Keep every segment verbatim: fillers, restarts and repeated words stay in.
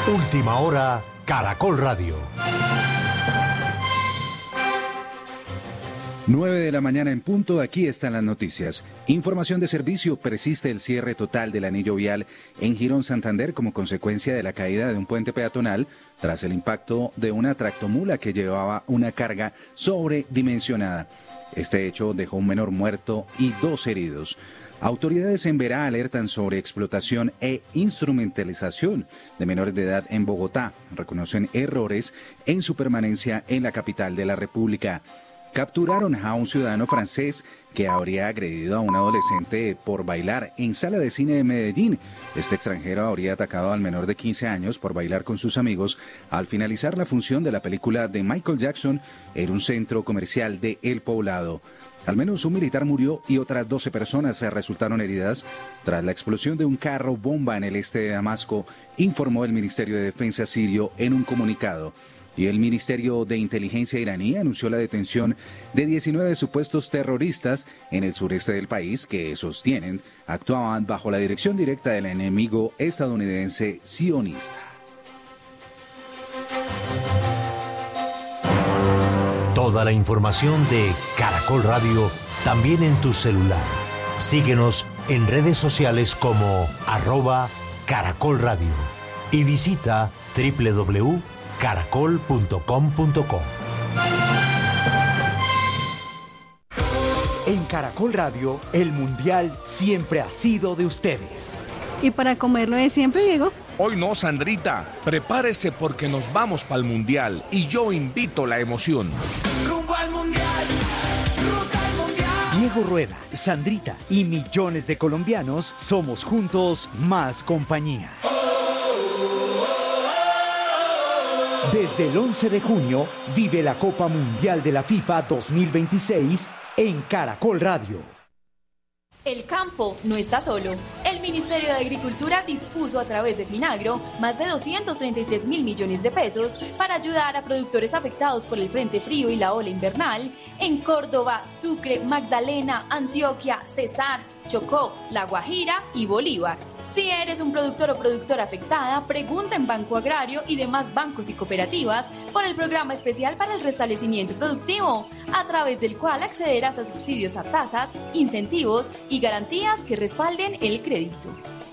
Última hora, Caracol Radio. nueve de la mañana en punto, aquí están las noticias. Información de servicio: persiste el cierre total del anillo vial en Girón Santander como consecuencia de la caída de un puente peatonal tras el impacto de una tractomula que llevaba una carga sobredimensionada. Este hecho dejó un menor muerto y dos heridos. Autoridades en Verá alertan sobre explotación e instrumentalización de menores de edad en Bogotá. Reconocen errores en su permanencia en la capital de la República. Capturaron a un ciudadano francés que habría agredido a un adolescente por bailar en sala de cine de Medellín. Este extranjero habría atacado al menor de quince años por bailar con sus amigos al finalizar la función de la película de Michael Jackson en un centro comercial de El Poblado. Al menos un militar murió y otras doce personas resultaron heridas tras la explosión de un carro bomba en el este de Damasco, informó el Ministerio de Defensa sirio en un comunicado. Y el Ministerio de Inteligencia iraní anunció la detención de diecinueve supuestos terroristas en el sureste del país que sostienen actuaban bajo la dirección directa del enemigo estadounidense sionista. Toda la información de Caracol Radio también en tu celular. Síguenos en redes sociales como arroba Caracol Radio y visita doble u doble u doble u punto caracol punto com punto co. En Caracol Radio, el Mundial siempre ha sido de ustedes. ¿Y para comerlo de siempre, Diego? Hoy no, Sandrita. Prepárese porque nos vamos para el Mundial y yo invito la emoción. ¡Rumbo al Mundial! ¡Ruta al Mundial! Diego Rueda, Sandrita y millones de colombianos somos juntos más compañía. Desde el once de junio, vive la Copa Mundial de la FIFA dos mil veintiséis en Caracol Radio. El campo no está solo. El Ministerio de Agricultura dispuso a través de Finagro más de doscientos treinta y tres mil millones de pesos para ayudar a productores afectados por el frente frío y la ola invernal en Córdoba, Sucre, Magdalena, Antioquia, Cesar, Chocó, La Guajira y Bolívar. Si eres un productor o productora afectada, pregunta en Banco Agrario y demás bancos y cooperativas por el programa especial para el restablecimiento productivo, a través del cual accederás a subsidios a tasas, incentivos y garantías que respalden el crédito.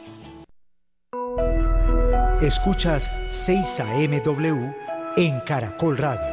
Escuchas seis A M W en Caracol Radio.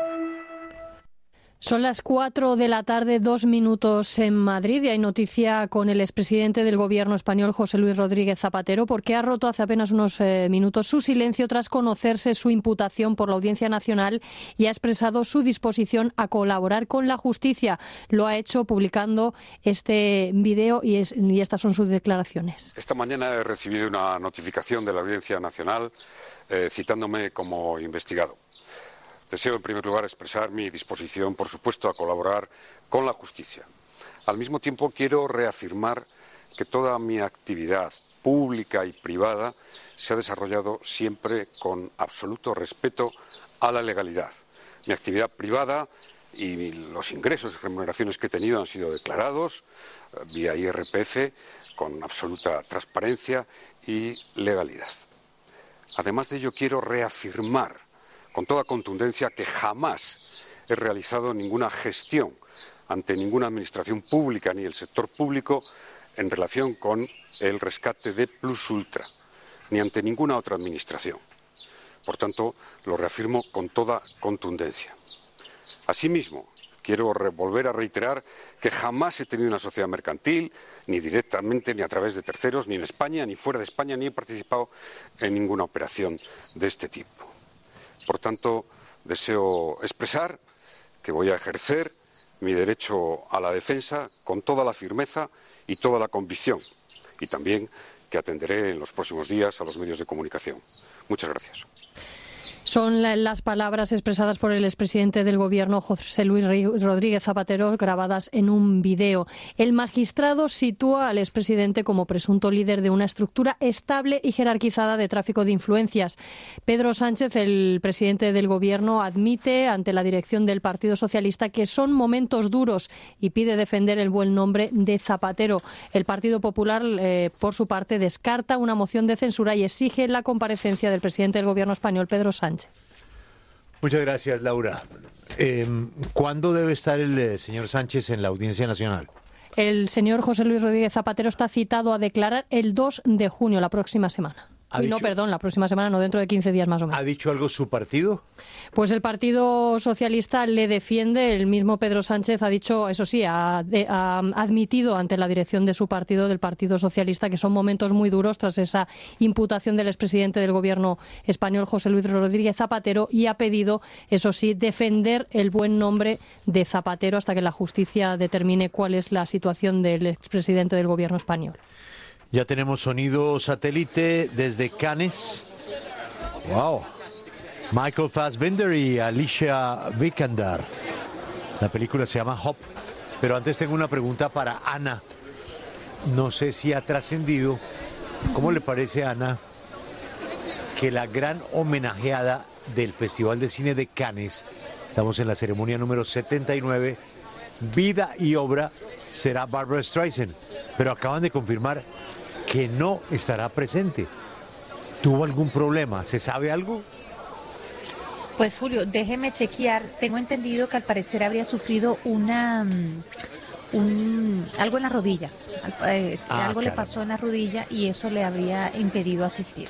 Son las cuatro de la tarde, dos minutos en Madrid, y hay noticia con el expresidente del gobierno español, José Luis Rodríguez Zapatero, porque ha roto hace apenas unos eh, minutos su silencio tras conocerse su imputación por la Audiencia Nacional y ha expresado su disposición a colaborar con la justicia. Lo ha hecho publicando este video y, es, y estas son sus declaraciones. Esta mañana he recibido una notificación de la Audiencia Nacional eh, citándome como investigado. Deseo, en primer lugar, expresar mi disposición, por supuesto, a colaborar con la justicia. Al mismo tiempo, quiero reafirmar que toda mi actividad pública y privada se ha desarrollado siempre con absoluto respeto a la legalidad. Mi actividad privada y los ingresos y remuneraciones que he tenido han sido declarados vía I R P F con absoluta transparencia y legalidad. Además de ello, quiero reafirmar con toda contundencia que jamás he realizado ninguna gestión ante ninguna administración pública ni el sector público en relación con el rescate de Plus Ultra, ni ante ninguna otra administración. Por tanto, lo reafirmo con toda contundencia. Asimismo, quiero volver a reiterar que jamás he tenido una sociedad mercantil, ni directamente, ni a través de terceros, ni en España, ni fuera de España, ni he participado en ninguna operación de este tipo. Por tanto, deseo expresar que voy a ejercer mi derecho a la defensa con toda la firmeza y toda la convicción, y también que atenderé en los próximos días a los medios de comunicación. Muchas gracias. Son la, las palabras expresadas por el expresidente del Gobierno, José Luis Rodríguez Zapatero, grabadas en un video. El magistrado sitúa al expresidente como presunto líder de una estructura estable y jerarquizada de tráfico de influencias. Pedro Sánchez, el presidente del Gobierno, admite ante la dirección del Partido Socialista que son momentos duros y pide defender el buen nombre de Zapatero. El Partido Popular, eh, por su parte, descarta una moción de censura y exige la comparecencia del presidente del Gobierno español, Pedro Sánchez. Muchas gracias, Laura. Eh, ¿Cuándo debe estar el eh, señor Sánchez en la Audiencia Nacional? El señor José Luis Rodríguez Zapatero está citado a declarar el dos de junio, la próxima semana. Y no, perdón, la próxima semana, no, dentro de quince días más o menos. ¿Ha dicho algo su partido? Pues el Partido Socialista le defiende. El mismo Pedro Sánchez ha dicho, eso sí, ha, de, ha admitido ante la dirección de su partido, del Partido Socialista, que son momentos muy duros tras esa imputación del expresidente del Gobierno español, José Luis Rodríguez Zapatero, y ha pedido, eso sí, defender el buen nombre de Zapatero hasta que la justicia determine cuál es la situación del expresidente del Gobierno español. Ya tenemos sonido satélite desde Cannes. Wow. Michael Fassbender y Alicia Vikander. La película se llama Hop. Pero antes tengo una pregunta para Ana. No sé si ha trascendido. ¿Cómo le parece, Ana, que la gran homenajeada del Festival de Cine de Cannes, estamos en la ceremonia número setenta y nueve, vida y obra, será Barbra Streisand? Pero acaban de confirmar que no estará presente. ¿Tuvo algún problema? ¿Se sabe algo? Pues Julio, déjeme chequear. Tengo entendido que al parecer habría sufrido una un, algo en la rodilla. Eh, ah, algo claro. le pasó en la rodilla y eso le habría impedido asistir.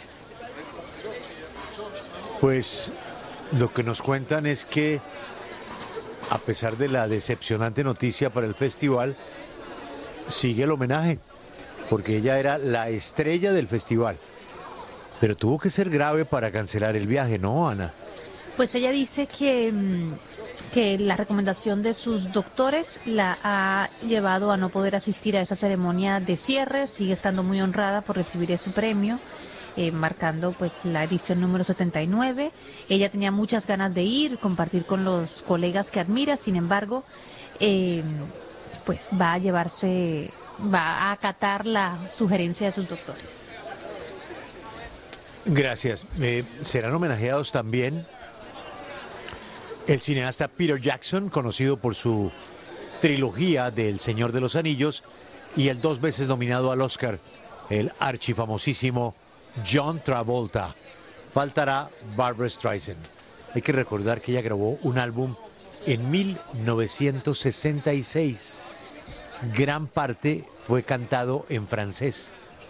Pues lo que nos cuentan es que, a pesar de la decepcionante noticia para el festival, sigue el homenaje, porque ella era la estrella del festival. Pero tuvo que ser grave para cancelar el viaje, ¿no, Ana? Pues ella dice que, que la recomendación de sus doctores la ha llevado a no poder asistir a esa ceremonia de cierre. Sigue estando muy honrada por recibir ese premio, eh, marcando pues la edición número setenta y nueve. Ella tenía muchas ganas de ir, compartir con los colegas que admira, sin embargo, eh, pues va a llevarse... va a acatar la sugerencia de sus doctores. Gracias. Eh, serán homenajeados también el cineasta Peter Jackson, conocido por su trilogía del Señor de los Anillos, y el dos veces nominado al Oscar, el archifamosísimo John Travolta. Faltará Barbra Streisand. Hay que recordar que ella grabó un álbum en mil novecientos sesenta y seis. Gran parte fue cantado en francés.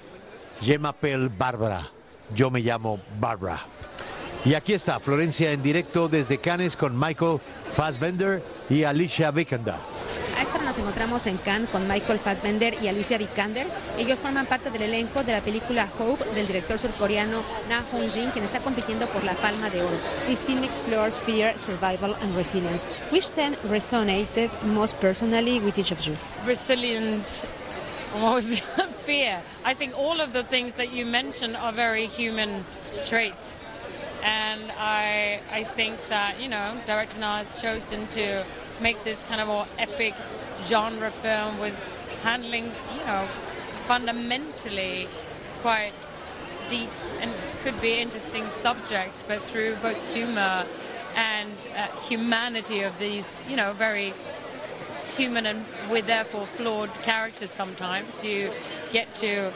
Je m'appelle Barbara. Yo me llamo Barbara. Y aquí está Florencia en directo desde Cannes con Michael Fassbender y Alicia Vikander. A esta hora nos encontramos en Cannes con Michael Fassbender y Alicia Vikander. Ellos forman parte del elenco de la película Hope del director surcoreano Na Hong-jin, quien está compitiendo por la Palma de Oro. This film explores fear, survival and resilience. Which then resonated most personally with each of you? Resilience was fear. I think all of the things that you mentioned are very human traits. And I, I think that, you know, Director Na has chosen to make this kind of more epic genre film with handling, you know, fundamentally quite deep and could be interesting subjects, but through both humor and uh, humanity of these, you know, very human and with therefore flawed characters sometimes. You get to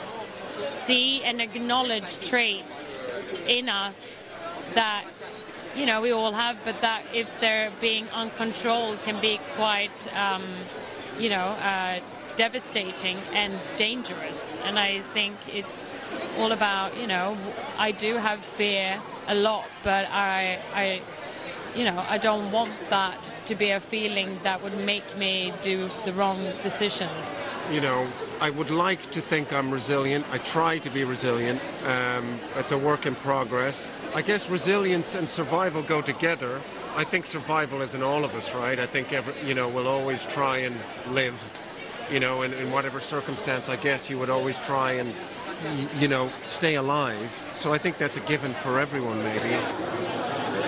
see and acknowledge traits in us that, you know, we all have, but that if they're being uncontrolled can be quite, um, you know, uh, devastating and dangerous. And I think it's all about, you know, I do have fear a lot, but I, I, you know, I don't want that to be a feeling that would make me do the wrong decisions. You know, I would like to think I'm resilient. I try to be resilient. Um, it's a work in progress. I guess resilience and survival go together. I think survival is in all of us, right? I think, every, you know, we'll always try and live, you know, in, in whatever circumstance. I guess you would always try and, you know, stay alive. So I think that's a given for everyone, maybe.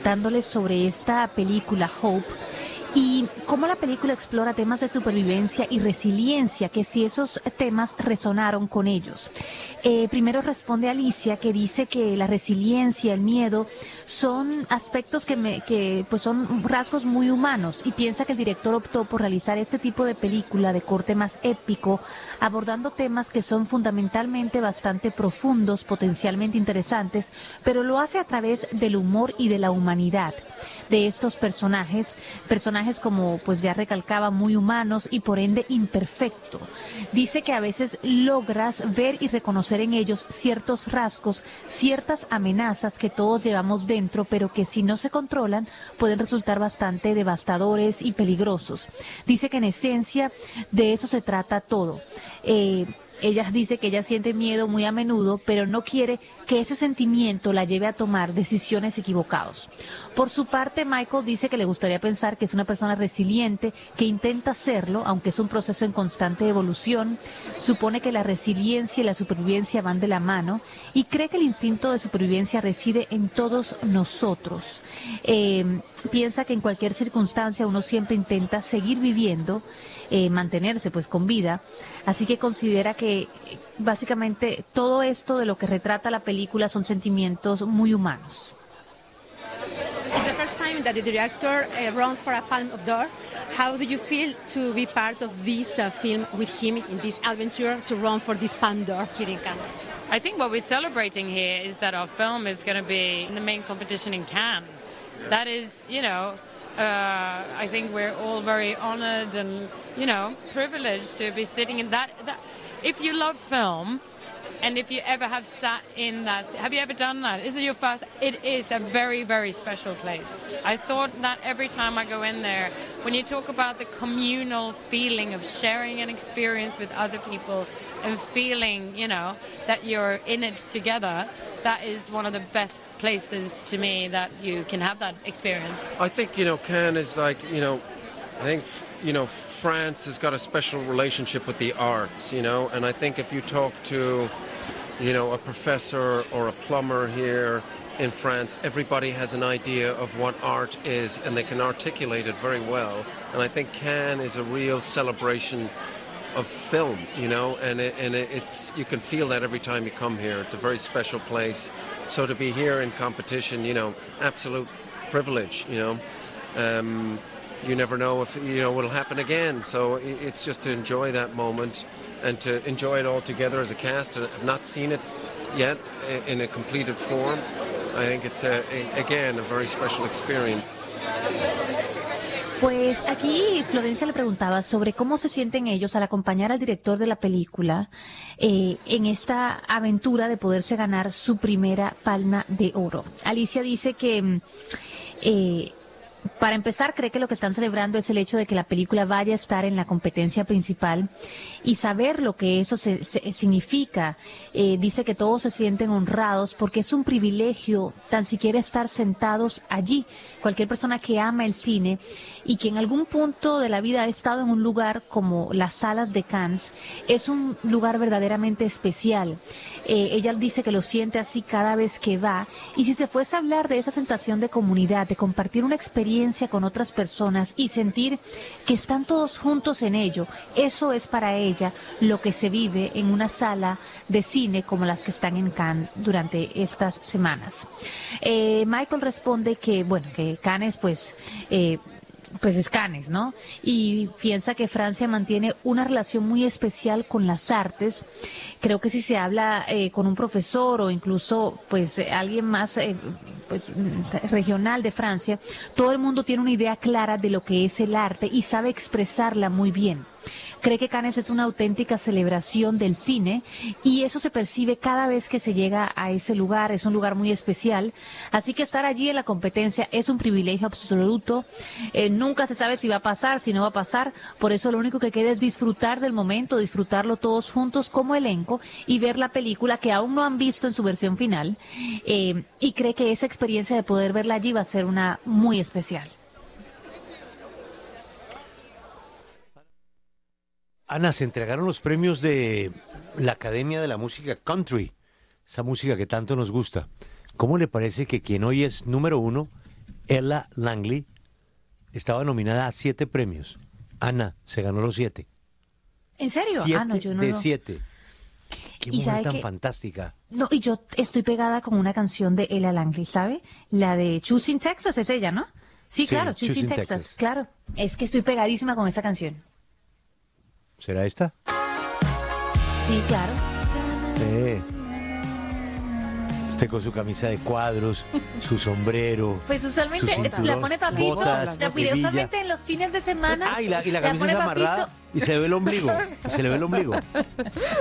preguntándole sobre esta película Hope y cómo la película explora temas de supervivencia y resiliencia, que si esos temas resonaron con ellos. Eh, primero responde Alicia, que dice que la resiliencia, el miedo, son aspectos que, me, que pues son rasgos muy humanos, y piensa que el director optó por realizar este tipo de película de corte más épico, abordando temas que son fundamentalmente bastante profundos, potencialmente interesantes, pero lo hace a través del humor y de la humanidad de estos personajes, personajes como pues ya recalcaba, muy humanos y por ende imperfectos. Dice que a veces logras ver y reconocer en ellos ciertos rasgos, ciertas amenazas que todos llevamos dentro, pero que si no se controlan pueden resultar bastante devastadores y peligrosos. Dice que en esencia de eso se trata todo. Eh, Ella dice que ella siente miedo muy a menudo, pero no quiere que ese sentimiento la lleve a tomar decisiones equivocadas. Por su parte, Michael dice que le gustaría pensar que es una persona resiliente, que intenta hacerlo, aunque es un proceso en constante evolución. Supone que la resiliencia y la supervivencia van de la mano y cree que el instinto de supervivencia reside en todos nosotros. Eh, piensa que en cualquier circunstancia uno siempre intenta seguir viviendo, eh, mantenerse pues con vida, así que considera que básicamente todo esto de lo que retrata la película son sentimientos muy humanos. It's the first time that the director uh, runs for a Palme d'Or. How do you feel to be part of this uh, film with him in this adventure to run for this Palme d'Or here in Cannes? I think what we're celebrating here is that our film is going to be in the main competition in Cannes. That is, you know, uh, I think we're all very honored and, you know, privileged to be sitting in that, that. If you love film, and if you ever have sat in that, have you ever done that? Is it your first? It is a very, very special place. I thought that every time I go in there, when you talk about the communal feeling of sharing an experience with other people and feeling, you know, that you're in it together, that is one of the best places to me that you can have that experience. I think, you know, Cannes is like, you know, I think, you know, France has got a special relationship with the arts, you know, and I think if you talk to, you know, a professor or a plumber here in France, everybody has an idea of what art is and they can articulate it very well. And I think Cannes is a real celebration of film, you know, and it, and it, it's you can feel that every time you come here. It's a very special place. So to be here in competition, you know, absolute privilege, you know. Um, you never know if, you know, what'll happen again. So it's just to enjoy that moment and to enjoy it all together as a cast. And I've not seen it yet in a completed form. I think it's, a, a, again, a very special experience. Pues aquí Florencia le preguntaba sobre cómo se sienten ellos al acompañar al director de la película eh, en esta aventura de poderse ganar su primera Palma de Oro. Alicia dice que eh, para empezar cree que lo que están celebrando es el hecho de que la película vaya a estar en la competencia principal y saber lo que eso se, se, significa. Eh, dice que todos se sienten honrados porque es un privilegio tan siquiera estar sentados allí. Cualquier persona que ama el cine y que en algún punto de la vida ha estado en un lugar como las salas de Cannes, es un lugar verdaderamente especial. Eh, ella dice que lo siente así cada vez que va, y si se fuese a hablar de esa sensación de comunidad, de compartir una experiencia con otras personas y sentir que están todos juntos en ello, eso es para ella lo que se vive en una sala de cine como las que están en Cannes durante estas semanas. Eh, Michael responde que, bueno, que Cannes pues... Eh, pues es Cannes, ¿no? Y piensa que Francia mantiene una relación muy especial con las artes. Creo que si se habla eh, con un profesor o incluso pues alguien más eh, pues regional de Francia, todo el mundo tiene una idea clara de lo que es el arte y sabe expresarla muy bien. Cree que Cannes es una auténtica celebración del cine y eso se percibe cada vez que se llega a ese lugar. Es un lugar muy especial, así que estar allí en la competencia es un privilegio absoluto. Eh, nunca se sabe si va a pasar, si no va a pasar, por eso lo único que queda es disfrutar del momento, disfrutarlo todos juntos como elenco y ver la película que aún no han visto en su versión final, eh, y cree que esa experiencia de poder verla allí va a ser una muy especial. Ana, se entregaron los premios de la Academia de la Música Country, esa música que tanto nos gusta. ¿Cómo le parece que quien hoy es número uno Ella Langley estaba nominada a siete premios. Ana se ganó los siete. ¿En serio? Siete ah, no, yo no. de no. siete. Qué, qué mujer tan que... fantástica. No, y yo estoy pegada con una canción de Ella Langley, ¿sabe? La de Choosing Texas, es ella, ¿no? Sí, sí claro, Choosing, Texas, Texas, claro. Es que estoy pegadísima con esa canción. ¿Será esta? Sí, claro. Eh. Usted con su camisa de cuadros, su sombrero. Pues usualmente su la pone papito. botas, la pide usualmente en los fines de semana. Ah, y la, y la camisa es amarrada y se ve el ombligo. Y se le ve el ombligo.